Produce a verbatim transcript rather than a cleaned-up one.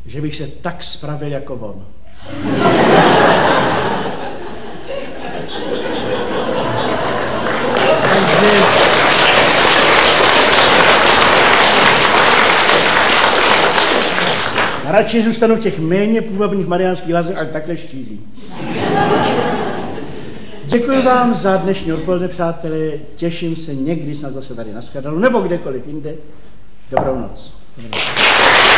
že bych se tak spravil jako on. Takže... Radši zůstanu v těch méně půvabných mariánských lázních, ale takhle štíhlý. Děkuji vám za dnešní odpoledne, přátelé. Těším se někdy snad zase tady na shledanou, nebo kdekoliv jinde. Dobrou noc. Dobrou noc.